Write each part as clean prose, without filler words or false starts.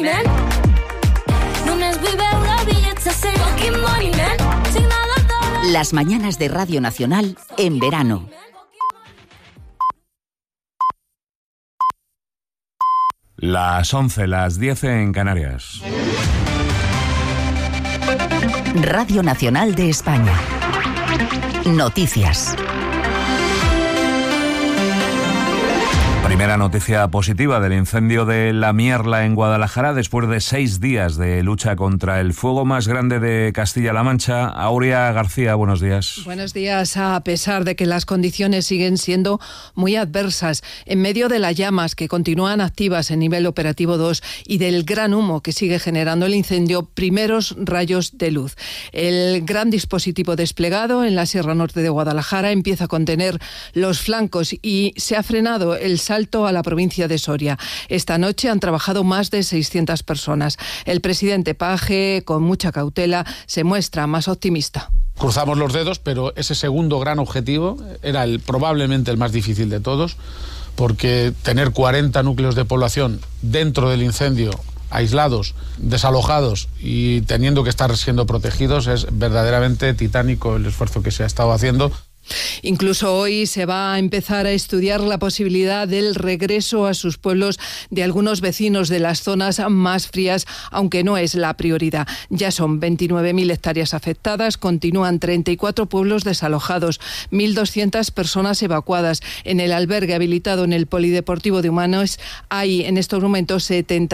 man. Només vull veure bitllets de 100. Fucking money man. Signal el dòlar. Las mañanas de Radio Nacional en verano. Las 11, las 10 en Canarias. Radio Nacional de España. Noticias. Primera noticia positiva del incendio de La Mierla en Guadalajara después de 6 días de lucha contra el fuego más grande de Castilla-La Mancha. Aurea García, buenos días. Buenos días. A pesar de que las condiciones siguen siendo muy adversas, en medio de las llamas que continúan activas en nivel operativo 2 y del gran humo que sigue generando el incendio, primeros rayos de luz. El gran dispositivo desplegado en la Sierra Norte de Guadalajara empieza a contener los flancos y se ha frenado el salto a la provincia de Soria. Esta noche han trabajado más de 600 personas. El presidente Page, con mucha cautela, se muestra más optimista. Cruzamos los dedos, pero ese segundo gran objetivo era probablemente el más difícil de todos, porque tener 40 núcleos de población dentro del incendio, aislados, desalojados y teniendo que estar siendo protegidos, es verdaderamente titánico el esfuerzo que se ha estado haciendo. Incluso hoy se va a empezar a estudiar la posibilidad del regreso a sus pueblos de algunos vecinos de las zonas más frías, aunque no es la prioridad. Ya son 29.000 hectáreas afectadas, continúan 34 pueblos desalojados, 1.200 personas evacuadas. En el albergue habilitado en el Polideportivo de Humanes hay en estos momentos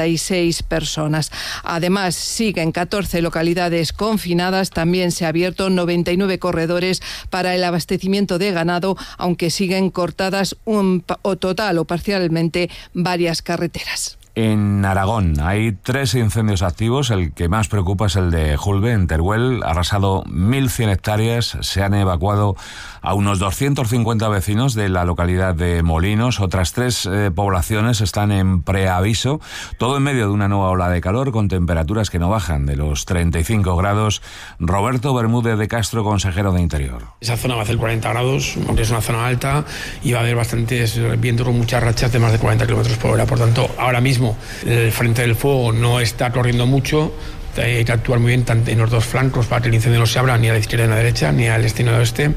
76 personas. Además, siguen 14 localidades confinadas. También se ha abierto 99 corredores para el abastecimiento de ganado, aunque siguen cortadas total o parcialmente varias carreteras. En Aragón hay 3 incendios activos. El que más preocupa es el de Julbe, en Teruel. Ha arrasado 1.100 hectáreas. Se han evacuado a unos 250 vecinos de la localidad de Molinos. Otras 3 poblaciones están en preaviso. Todo en medio de una nueva ola de calor con temperaturas que no bajan de los 35 grados. Roberto Bermúdez de Castro, consejero de Interior. Esa zona va a hacer 40 grados, aunque es una zona alta, y va a haber bastantes vientos con muchas rachas de más de 40 kilómetros por hora. Por tanto, ahora mismo el frente del fuego no está corriendo mucho. Hay que actuar muy bien tanto en los dos flancos para que el incendio no se abra ni a la izquierda ni a la derecha, ni al este ni al oeste.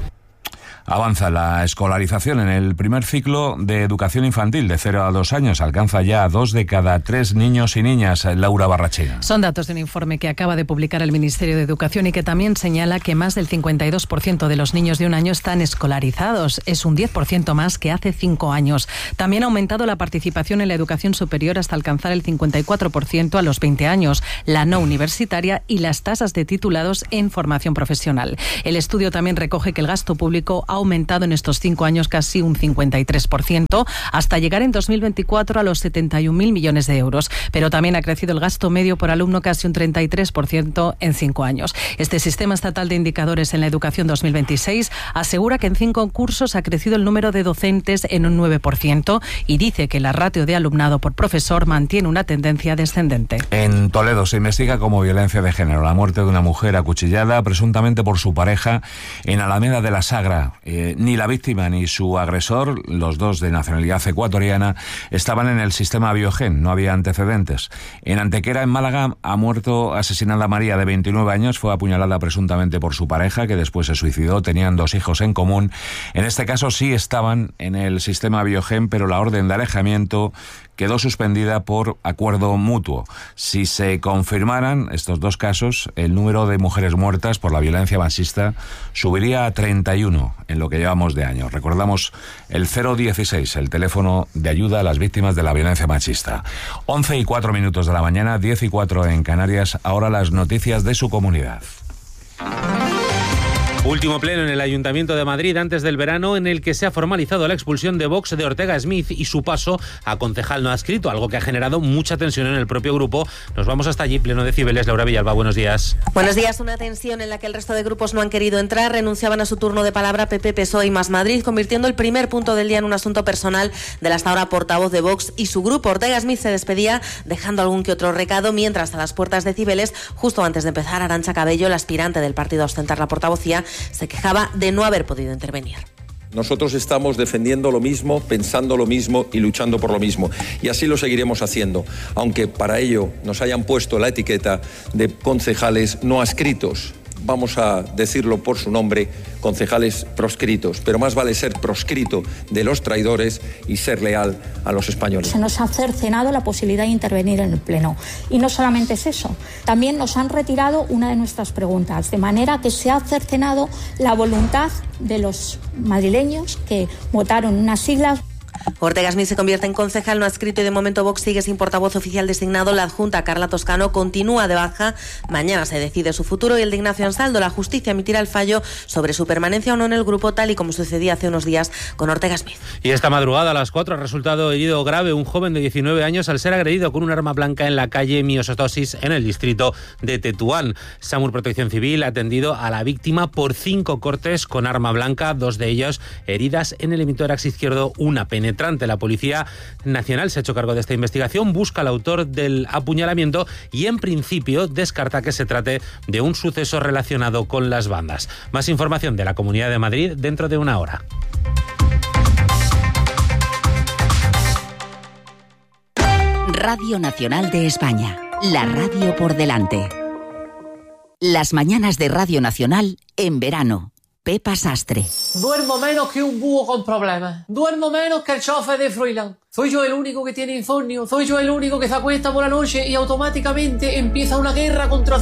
Avanza la escolarización en el primer ciclo de educación infantil de 0 a 2 años. Alcanza ya a 2 de cada 3 niños y niñas. Laura Barrachina. Son datos de un informe que acaba de publicar el Ministerio de Educación y que también señala que más del 52% de los niños de 1 año están escolarizados. Es un 10% más que hace 5 años. También ha aumentado la participación en la educación superior hasta alcanzar el 54% a los 20 años, la no universitaria y las tasas de titulados en formación profesional. El estudio también recoge que el gasto público ha aumentado en estos 5 años casi un 53%, hasta llegar en 2024 a los 71.000 millones de euros. Pero también ha crecido el gasto medio por alumno casi un 33% en 5 años. Este Sistema Estatal de Indicadores en la Educación 2026 asegura que en 5 cursos ha crecido el número de docentes en un 9% y dice que la ratio de alumnado por profesor mantiene una tendencia descendente. En Toledo se investiga como violencia de género la muerte de una mujer acuchillada presuntamente por su pareja en Alameda de la Sagra. Ni la víctima ni su agresor, los dos de nacionalidad ecuatoriana, estaban en el sistema Biogen, no había antecedentes. En Antequera, en Málaga, ha muerto asesinada María, de 29 años, fue apuñalada presuntamente por su pareja, que después se suicidó, tenían 2 hijos en común. En este caso sí estaban en el sistema Biogen, pero la orden de alejamiento quedó suspendida por acuerdo mutuo. Si se confirmaran estos 2 casos, el número de mujeres muertas por la violencia machista subiría a 31 en lo que llevamos de año. Recordamos el 016, el teléfono de ayuda a las víctimas de la violencia machista. 11:04 de la mañana, 10:04 en Canarias. Ahora las noticias de su comunidad. Último pleno en el Ayuntamiento de Madrid antes del verano, en el que se ha formalizado la expulsión de Vox de Ortega Smith y su paso a concejal no adscrito, algo que ha generado mucha tensión en el propio grupo. Nos vamos hasta allí, pleno de Cibeles. Laura Villalba, buenos días. Buenos días. Una tensión en la que el resto de grupos no han querido entrar. Renunciaban a su turno de palabra PP, PSOE y Más Madrid, convirtiendo el primer punto del día en un asunto personal del hasta ahora portavoz de Vox y su grupo. Ortega Smith se despedía dejando algún que otro recado, mientras a las puertas de Cibeles, justo antes de empezar, Arantxa Cabello, la aspirante del partido a ostentar la portavocía, se quejaba de no haber podido intervenir. Nosotros estamos defendiendo lo mismo, pensando lo mismo y luchando por lo mismo. Y así lo seguiremos haciendo, aunque para ello nos hayan puesto la etiqueta de concejales no adscritos. Vamos a decirlo por su nombre, concejales proscritos, pero más vale ser proscrito de los traidores y ser leal a los españoles. Se nos ha cercenado la posibilidad de intervenir en el Pleno. Y no solamente es eso, también nos han retirado una de nuestras preguntas, de manera que se ha cercenado la voluntad de los madrileños que votaron unas siglas. Ortega Smith se convierte en concejal no adscrito y de momento Vox sigue sin portavoz oficial designado. La adjunta Carla Toscano continúa de baja. Mañana se decide su futuro y el de Ignacio Ansaldo. La justicia emitirá el fallo sobre su permanencia o no en el grupo, tal y como sucedía hace unos días con Ortega Smith. Y esta madrugada a las 4 ha resultado herido grave un joven de 19 años al ser agredido con un arma blanca en la calle Miosotosis en el distrito de Tetuán. SAMUR Protección Civil ha atendido a la víctima por 5 cortes con arma blanca, 2 de ellos heridas en el hemitórax izquierdo, una penetrante. La Policía Nacional se ha hecho cargo de esta investigación, busca al autor del apuñalamiento y en principio descarta que se trate de un suceso relacionado con las bandas. Más información de la Comunidad de Madrid dentro de una hora. Radio Nacional de España, la radio por delante. Las mañanas de Radio Nacional en verano. Pepa Sastre. Duermo menos que un búho con problemas. Duermo menos que el chofer de Froilán. Soy yo el único que tiene insomnio. Soy yo el único que se acuesta por la noche y automáticamente empieza una guerra contra